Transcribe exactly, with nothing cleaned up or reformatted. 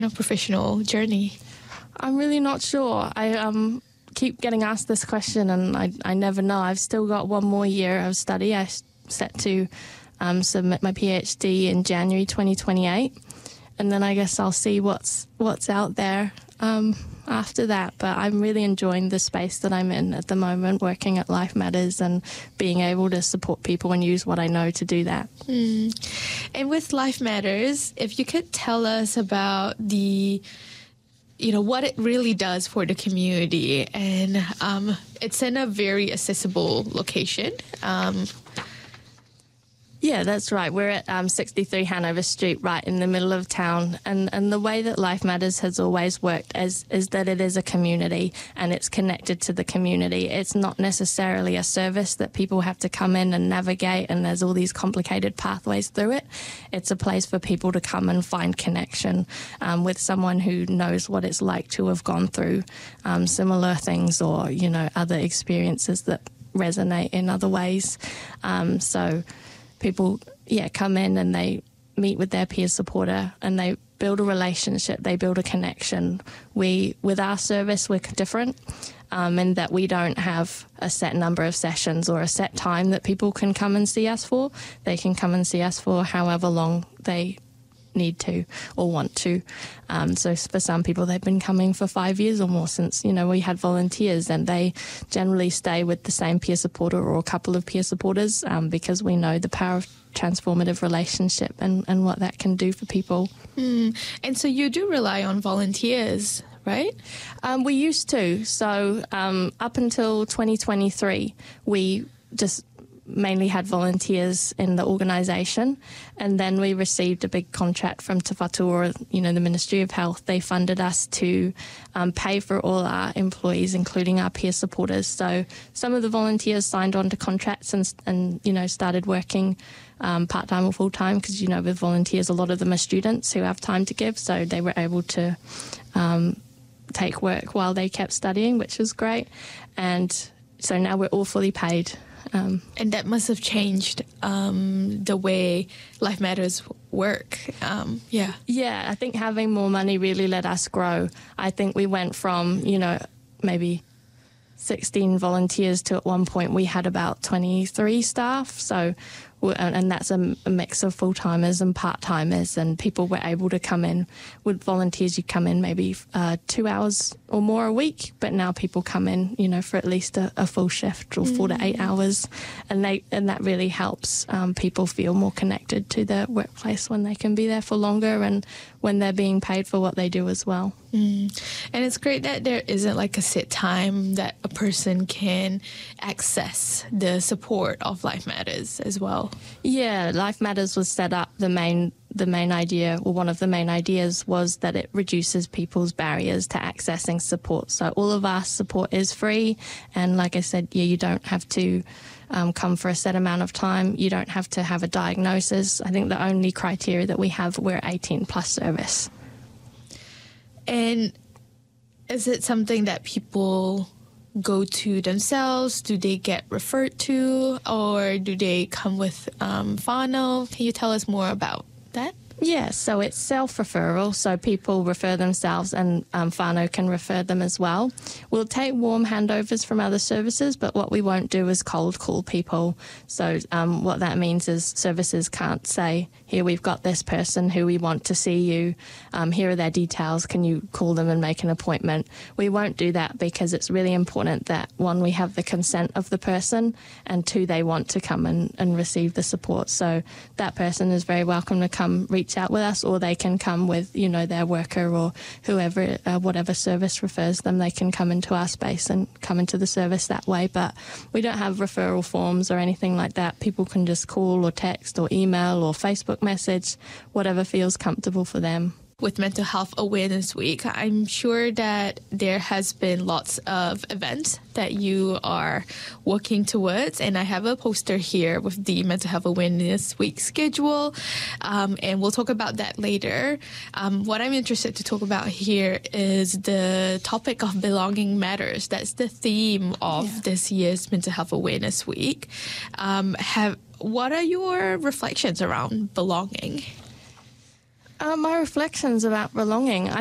professional journey? I'm really not sure. I um keep getting asked this question and I, I never know. I've still got one more year of study. I set to um, submit my PhD in January twenty twenty-eight, and then I guess I'll see what's what's out there um, after that. But I'm really enjoying the space that I'm in at the moment, working at Life Matters and being able to support people and use what I know to do that. Mm. And with Life Matters, if you could tell us about the you know, what it really does for the community. And um, it's in a very accessible location. Um, Yeah, that's right. We're at um, sixty-three Hanover Street, right in the middle of town. And, and the way that Life Matters has always worked is, is that it is a community and it's connected to the community. It's not necessarily a service that people have to come in and navigate and there's all these complicated pathways through it. It's a place for people to come and find connection um, with someone who knows what it's like to have gone through um, similar things or, you know, other experiences that resonate in other ways. Um, so... People, yeah, come in and they meet with their peer supporter and they build a relationship, they build a connection. We, with our service, we're different um, in that we don't have a set number of sessions or a set time that people can come and see us for. They can come and see us for however long they need to or want to. Um, so for some people, they've been coming for five years or more since, you know, we had volunteers, and they generally stay with the same peer supporter or a couple of peer supporters um, because we know the power of transformative relationship and, and what that can do for people. Mm. And so you do rely on volunteers, right? Um, we used to. So um, up until twenty twenty-three, we just mainly had volunteers in the organisation, and then we received a big contract from Te Whatu, or, you know, the Ministry of Health. They funded us to um, pay for all our employees, including our peer supporters. So some of the volunteers signed on to contracts and, and you know, started working um, part-time or full-time because, you know, with volunteers, a lot of them are students who have time to give, so they were able to um, take work while they kept studying, which was great. And so now we're all fully paid. Um, and that must have changed um, the way Life Matters work. Um, yeah. Yeah, I think having more money really let us grow. I think we went from, you know, maybe sixteen volunteers to at one point we had about twenty-three staff. So, and that's a, a mix of full-timers and part-timers, and people were able to come in. With volunteers, you come in maybe uh, two hours or more a week, but now people come in, you know, for at least a, a full shift or four mm. to eight hours, and they and that really helps um, people feel more connected to their workplace when they can be there for longer and when they're being paid for what they do as well. Mm. And it's great that there isn't like a set time that a person can access the support of Life Matters as well. Yeah, Life Matters was set up, the main the main idea, or one of the main ideas, was that it reduces people's barriers to accessing support. So all of our support is free, and like I said, yeah, you don't have to um, come for a set amount of time. You don't have to have a diagnosis. I think the only criteria that we have, we're eighteen plus service. And is it something that people go to themselves? Do they get referred to, or do they come with um, Whānau? Can you tell us more about that? Yeah, so it's self-referral, so people refer themselves and um, Whānau can refer them as well. We'll take warm handovers from other services, but what we won't do is cold call people. So um, what that means is services can't say, here, we've got this person who we want to see you, um, here are their details, can you call them and make an appointment? We won't do that because it's really important that, one, we have the consent of the person, and two, they want to come and, and receive the support. So that person is very welcome to come reach out with us, or they can come with, you know, their worker or whoever, uh, whatever service refers them. They can come into our space and come into the service that way. But we don't have referral forms or anything like that. People can just call or text or email or Facebook message, whatever feels comfortable for them. With Mental Health Awareness Week, I'm sure that there has been lots of events that you are working towards, and I have a poster here with the Mental Health Awareness Week schedule, um, and we'll talk about that later. Um, what I'm interested to talk about here is the topic of belonging matters. That's the theme of yeah. this year's Mental Health Awareness Week. Um, have what are your reflections around belonging? Uh, my reflections about belonging.